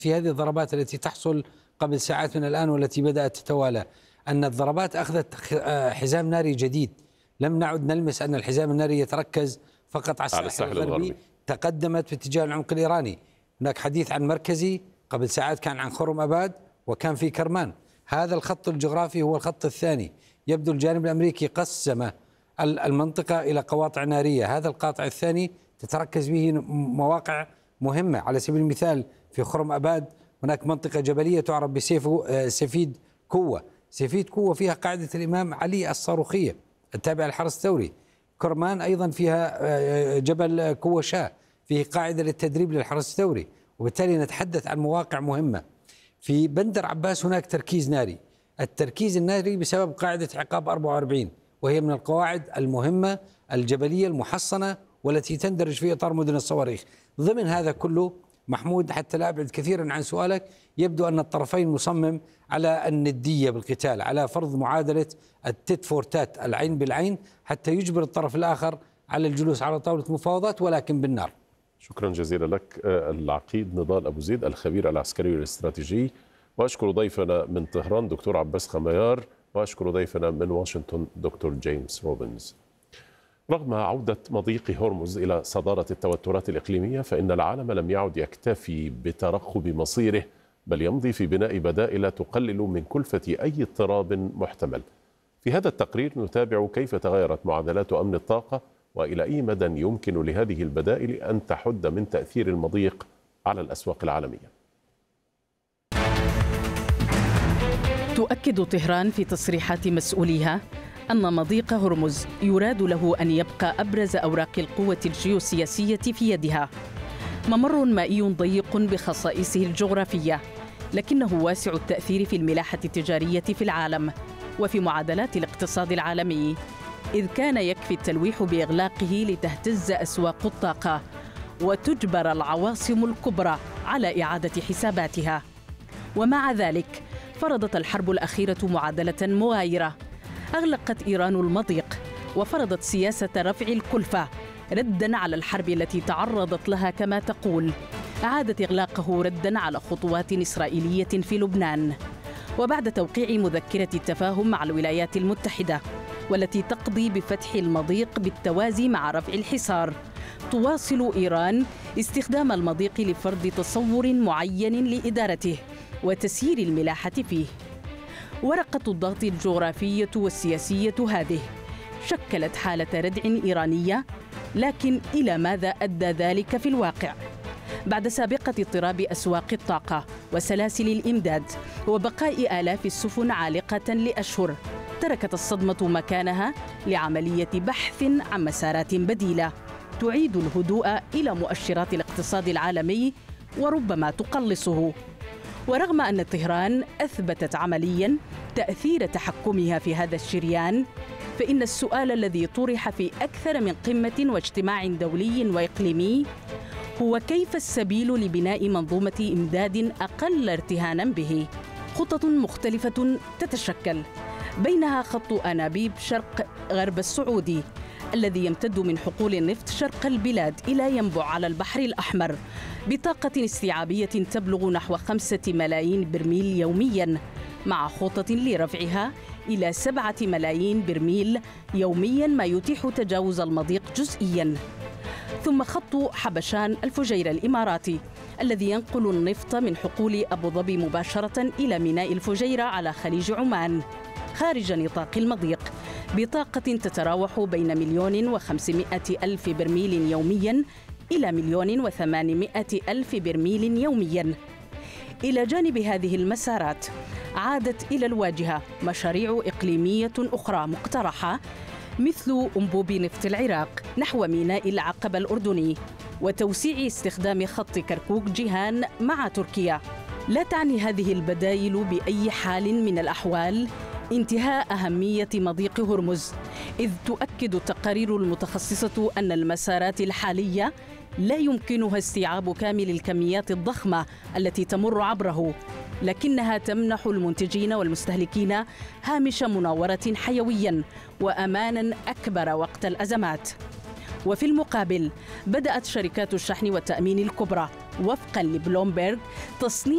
في هذه الضربات التي تحصل قبل ساعات من الآن والتي بدأت تتوالى أن الضربات أخذت حزام ناري جديد. لم نعد نلمس أن الحزام الناري يتركز فقط على الساحل الغربي، تقدمت في اتجاه العمق الإيراني. هناك حديث عن مركزي، قبل ساعات كان عن خرم أباد، وكان في كرمان. هذا الخط الجغرافي هو الخط الثاني. يبدو الجانب الأمريكي قسم المنطقة إلى قواطع نارية. هذا القاطع الثاني تتركز به مواقع مهمة. على سبيل المثال في خرم أباد هناك منطقة جبلية تعرف بسفيد كوة. سفيد كوة فيها قاعدة الإمام علي الصاروخية التابعة للحرس الثوري. كرمان أيضا فيها جبل كوة شاه، فيه قاعدة للتدريب للحرس الثوري. وبالتالي نتحدث عن مواقع مهمة. في بندر عباس هناك تركيز ناري. التركيز الناري بسبب قاعدة عقاب 44، وهي من القواعد المهمة الجبلية المحصنة والتي تندرج في إطار مدن الصواريخ. ضمن هذا كله محمود، حتى لا أبعد كثيرا عن سؤالك، يبدو أن الطرفين مصمم على الندية بالقتال، على فرض معادلة التيت فور تات، العين بالعين، حتى يجبر الطرف الآخر على الجلوس على طاولة مفاوضات ولكن بالنار. شكرا جزيلا لك العقيد نضال أبو زيد الخبير العسكري والاستراتيجي، وأشكر ضيفنا من طهران دكتور عباس خميار، وأشكر ضيفنا من واشنطن دكتور جيمس روبنز. رغم عودة مضيق هرمز إلى صدارة التوترات الإقليمية، فإن العالم لم يعد يكتفي بترقب مصيره، بل يمضي في بناء بدائل تقلل من كلفة أي اضطراب محتمل. في هذا التقرير نتابع كيف تغيرت معادلات أمن الطاقة، وإلى أي مدى يمكن لهذه البدائل أن تحد من تأثير المضيق على الأسواق العالمية. تؤكد طهران في تصريحات مسؤوليها أن مضيق هرمز يراد له أن يبقى أبرز أوراق القوة الجيوسياسية في يدها. ممر مائي ضيق بخصائصه الجغرافية، لكنه واسع التأثير في الملاحة التجارية في العالم وفي معادلات الاقتصاد العالمي، إذ كان يكفي التلويح بإغلاقه لتهتز أسواق الطاقة وتجبر العواصم الكبرى على إعادة حساباتها. ومع ذلك فرضت الحرب الأخيرة معادلة مغايرة. أغلقت إيران المضيق وفرضت سياسة رفع الكلفة رداً على الحرب التي تعرضت لها كما تقول. أعادت إغلاقه رداً على خطوات إسرائيلية في لبنان. وبعد توقيع مذكرة التفاهم مع الولايات المتحدة والتي تقضي بفتح المضيق بالتوازي مع رفع الحصار، تواصل إيران استخدام المضيق لفرض تصور معين لإدارته وتسيير الملاحة فيه. ورقة الضغط الجغرافية والسياسية هذه شكلت حالة ردع إيرانية، لكن إلى ماذا أدى ذلك في الواقع؟ بعد سابقة اضطراب أسواق الطاقة وسلاسل الإمداد وبقاء آلاف السفن عالقة لأشهر، تركت الصدمة مكانها لعملية بحث عن مسارات بديلة تعيد الهدوء إلى مؤشرات الاقتصاد العالمي وربما تقلصه. ورغم أن طهران أثبتت عملياً تأثير تحكمها في هذا الشريان، فإن السؤال الذي طرح في أكثر من قمة واجتماع دولي وإقليمي هو كيف السبيل لبناء منظومة إمداد أقل ارتهاناً به. خطط مختلفة تتشكل، بينها خط أنابيب شرق غرب السعودي الذي يمتد من حقول النفط شرق البلاد إلى ينبع على البحر الأحمر بطاقة استيعابية تبلغ نحو 5 ملايين برميل يومياً، مع خطط لرفعها إلى 7 ملايين برميل يومياً، ما يتيح تجاوز المضيق جزئياً. ثم خط حبشان الفجيرة الإماراتي الذي ينقل النفط من حقول أبو ظبي مباشرة إلى ميناء الفجيرة على خليج عمان خارج نطاق المضيق بطاقة تتراوح بين 1,500,000 برميل يومياً إلى 1,800,000 برميل يومياً. إلى جانب هذه المسارات عادت إلى الواجهة مشاريع إقليمية أخرى مقترحة، مثل أنبوب نفط العراق نحو ميناء العقبة الأردني وتوسيع استخدام خط كركوك جيهان مع تركيا. لا تعني هذه البدائل بأي حال من الأحوال انتهاء أهمية مضيق هرمز، إذ تؤكد التقارير المتخصصة أن المسارات الحالية لا يمكنها استيعاب كامل الكميات الضخمة التي تمر عبره، لكنها تمنح المنتجين والمستهلكين هامش مناورة حيويا وأمانا أكبر وقت الأزمات. وفي المقابل بدأت شركات الشحن والتأمين الكبرى وفقا لبلومبرغ تصنيع